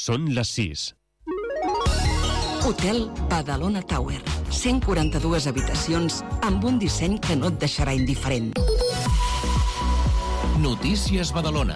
Són les 6. Hotel Badalona Tower. 142 habitacions amb un disseny que no et deixarà indiferent. Notícies Badalona.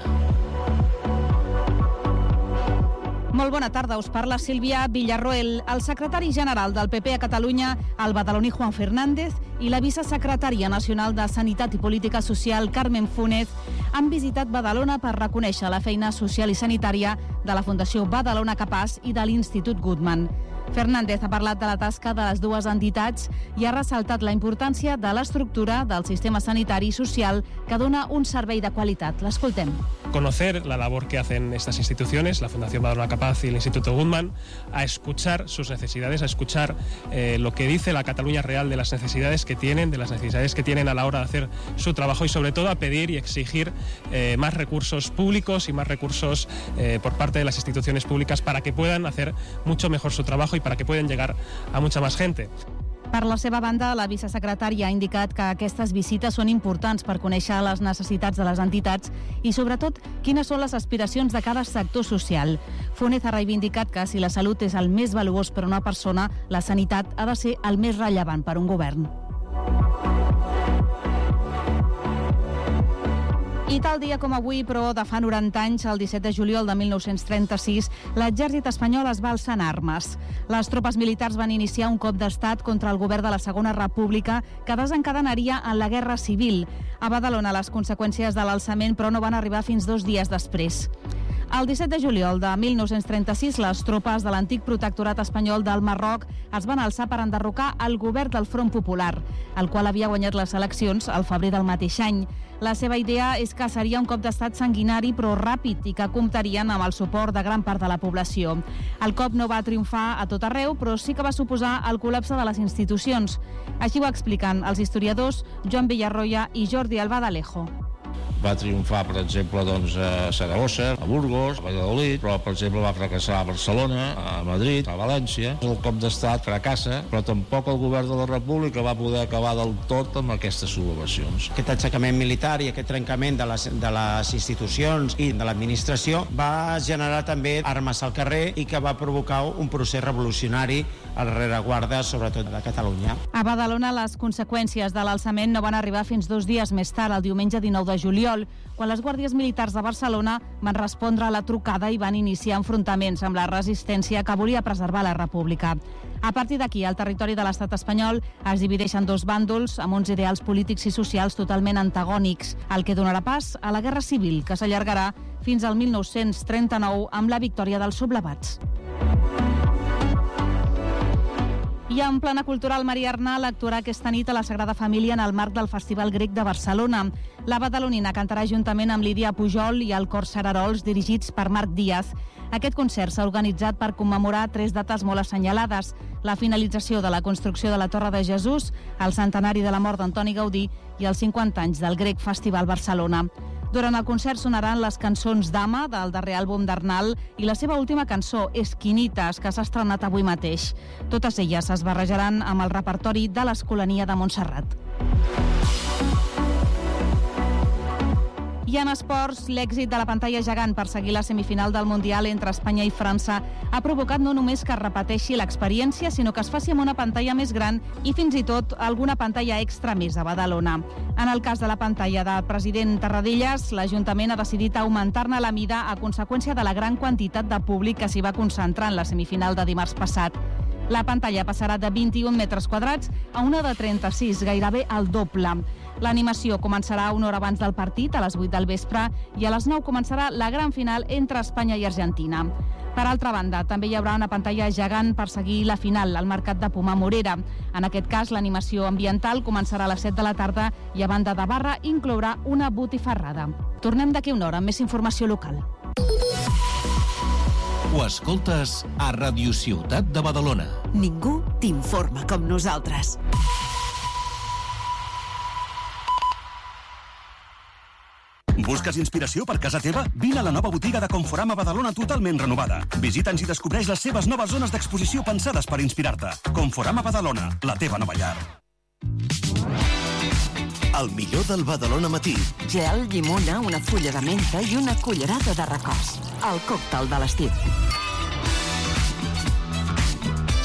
Molt bona tarda, us parla Sílvia Villarroel. El secretari general del PP a Catalunya, el badaloní Juan Fernández, i la vicesecretària nacional de Sanitat i Política Social, Carmen Funes, han visitat Badalona per reconèixer la feina social i sanitària de la Fundació Badalona Capaç i de l'Institut Guttmann. Fernández ha parlat de la tasca de les dues entitats i ha ressaltat la importància de l'estructura del sistema sanitari i social que dona un servei de qualitat. L'escoltem. Conocer la labor que hacen estas instituciones, la Fundación Badalona Capaz y el Instituto Guttmann, a escuchar sus necesidades, a escuchar lo que dice la Cataluña real de las necesidades que tienen, a la hora de hacer su trabajo y sobre todo a pedir y exigir más recursos públicos y más recursos por parte de las instituciones públicas para que puedan hacer mucho mejor su trabajo y para que puedan llegar a mucha más gente. Per la seva banda, la vicesecretària ha indicat que aquestes visites són importants per conèixer les necessitats de les entitats i, sobretot, quines són les aspiracions de cada sector social. Funes ha reivindicat que si la salut és el més valuós per a una persona, la sanitat ha de ser el més rellevant per a un govern. I tal dia com avui, però de fa 90 anys, el 17 de juliol de 1936, l'exèrcit espanyol es va alçar en armes. Les tropes militars van iniciar un cop d'estat contra el govern de la Segona República que desencadenaria en la Guerra Civil. A Badalona, les conseqüències de l'alçament, però, no van arribar fins 2 dies després. El 17 de juliol de 1936, les tropes de l'antic protectorat espanyol del Marroc es van alçar per enderrocar el govern del Front Popular, el qual havia guanyat les eleccions al febrer del mateix any. La seva idea és que seria un cop d'estat sanguinari però ràpid i que comptarien amb el suport de gran part de la població. El cop no va triomfar a tot arreu, però sí que va suposar el col·lapse de les institucions. Així ho expliquen els historiadors Joan Villarroya i Jordi Albadalejo. Va triomfar, per exemple, a Saragossa, a Burgos, a Valladolid, però, per exemple, va fracassar a Barcelona, a Madrid, a València. El cop d'estat fracassa, però tampoc el govern de la República va poder acabar del tot amb aquestes sublevacions. Aquest aixecament militar i aquest trencament de les institucions i de l'administració va generar també armes al carrer i que va provocar un procés revolucionari a la rereguarda, sobretot de Catalunya. A Badalona, les conseqüències de l'alçament no van arribar fins 2 dies més tard, el diumenge 19 de juliol, quan les guàrdies militars de Barcelona van respondre a la trucada i van iniciar enfrontaments amb la resistència que volia preservar la República. A partir d'aquí, el territori de l'estat espanyol es divideix en 2 bàndols amb uns ideals polítics i socials totalment antagònics, el que donarà pas a la Guerra Civil, que s'allargarà fins al 1939 amb la victòria dels sublevats. I en plana cultural, Maria Arnal actuarà aquesta nit a la Sagrada Família en el marc del Festival Grec de Barcelona. La badalonina cantarà juntament amb Lídia Pujol i el cor Sararols, dirigits per Marc Díaz. Aquest concert s'ha organitzat per commemorar 3 dates molt assenyalades: la finalització de la construcció de la Torre de Jesús, el centenari de la mort d'Antoni Gaudí i els 50 anys del Grec Festival Barcelona. Durant el concert sonaran les cançons Dama, del darrer àlbum d'Arnal, i la seva última cançó, Esquinites, que s'ha estrenat avui mateix. Totes elles es barrejaran amb el repertori de l'Escolania de Montserrat. I en esports, l'èxit de la pantalla gegant per seguir la semifinal del Mundial entre Espanya i França ha provocat no només que es repeteixi l'experiència, sinó que es faci amb una pantalla més gran i fins i tot alguna pantalla extra més a Badalona. En el cas de la pantalla del president Tarradellas, l'Ajuntament ha decidit augmentar-ne la mida a conseqüència de la gran quantitat de públic que s'hi va concentrar en la semifinal de dimarts passat. La pantalla passarà de 21 metres quadrats a una de 36, gairebé el doble. L'animació començarà una hora abans del partit, a les 8 del vespre, i a les 9 començarà la gran final entre Espanya i Argentina. Per altra banda, també hi haurà una pantalla gegant per seguir la final al Mercat de Pomar Morera. En aquest cas, l'animació ambiental començarà a les 7 de la tarda i, a banda de barra, inclourà una botifarrada. Tornem d'aquí una hora amb més informació local. Ho escoltes a Radio Ciutat de Badalona. Ningú t'informa com nosaltres. Busques inspiració per casa teva? Vine a la nova botiga de Conforama Badalona totalment renovada. Visita'ns i descobreix les seves noves zones d'exposició pensades per inspirar-te. Conforama Badalona, la teva nova llar. El millor del Badalona matí. Gel, llimona, una fulla de menta i una cullerada de recòs. El còctel de l'estiu.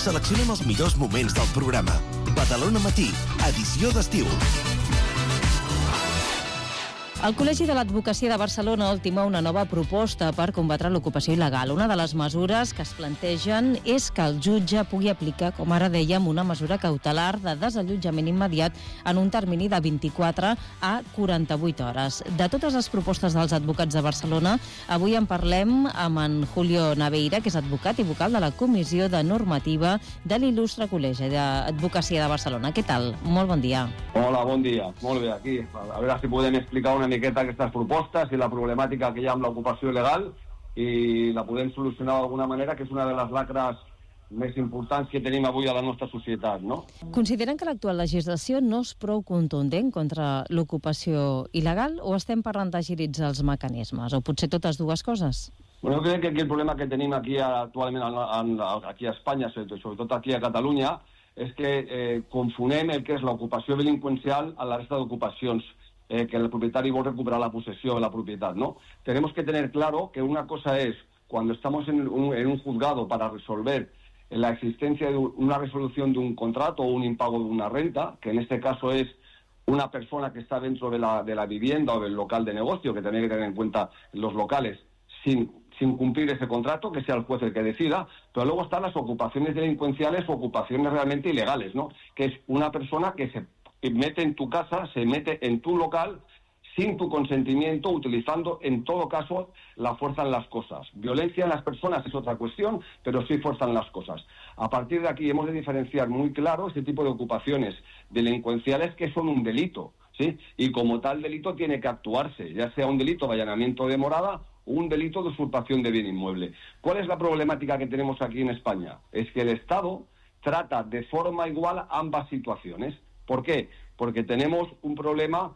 seleccionem els millors moments del programa. Badalona Matí, edició d'estiu. El Col·legi de l'Advocacia de Barcelona ultima una nova proposta per combatre l'ocupació il·legal. Una de les mesures que es plantegen és que el jutge pugui aplicar, com ara dèiem, una mesura cautelar de desallotjament immediat en un termini de 24 a 48 hores. De totes les propostes dels advocats de Barcelona, avui en parlem amb en Julio Naveira, que és advocat i vocal de la Comissió de Normativa de l'il·lustre Col·legi d'Advocacia de Barcelona. Què tal? Molt bon dia. Hola, bon dia. Molt bé, aquí. A veure si podem explicar una miqueta aquestes propostes i la problemàtica que hi ha amb l'ocupació il·legal i la podem solucionar d'alguna manera, que és una de les lacres més importants que tenim avui a la nostra societat, no? Consideren que l'actual legislació no és prou contundent contra l'ocupació il·legal o estem parlant d'agilitzar els mecanismes? O potser totes dues coses? Bueno, jo crec que aquí el problema que tenim aquí actualment aquí a Espanya, sobretot aquí a Catalunya, és que confonem el que és l'ocupació delinqüencial a la resta d'ocupacions que el propietario va a recuperar la posesión de la propiedad, ¿no? Tenemos que tener claro que una cosa es cuando estamos en un juzgado para resolver la existencia de una resolución de un contrato o un impago de una renta, que en este caso es una persona que está dentro de la vivienda o del local de negocio, que también hay que tener en cuenta los locales, sin cumplir ese contrato, que sea el juez el que decida, pero luego están las ocupaciones delincuenciales o ocupaciones realmente ilegales, ¿no? Que es una persona que se mete en tu casa, se mete en tu local sin tu consentimiento, utilizando en todo caso la fuerza en las cosas. Violencia en las personas es otra cuestión, pero sí fuerza en las cosas. A partir de aquí hemos de diferenciar muy claro este tipo de ocupaciones delincuenciales que son un delito, ¿sí? Y como tal delito tiene que actuarse, ya sea un delito de allanamiento de morada o un delito de usurpación de bien inmueble. ¿Cuál es la problemática que tenemos aquí en España? Es que el Estado trata de forma igual ambas situaciones. ¿Por qué? Porque tenemos un problema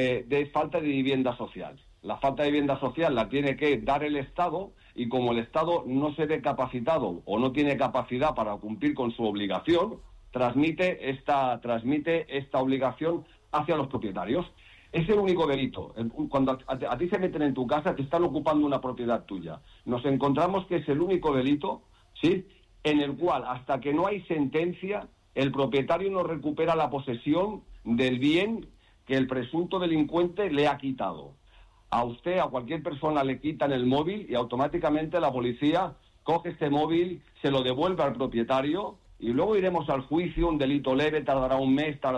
de falta de vivienda social. La falta de vivienda social la tiene que dar el Estado y como el Estado no se ve capacitado o no tiene capacidad para cumplir con su obligación, transmite esta obligación hacia los propietarios. Es el único delito. Cuando a ti se meten en tu casa, te están ocupando una propiedad tuya. Nos encontramos que es el único delito, ¿sí?, en el cual hasta que no hay sentencia, el propietario no recupera la posesión del bien que el presunto delincuente le ha quitado. A usted, a cualquier persona le quitan el móvil y automáticamente la policía coge este móvil, se lo devuelve al propietario y luego iremos al juicio, un delito leve, tardará un mes, tardará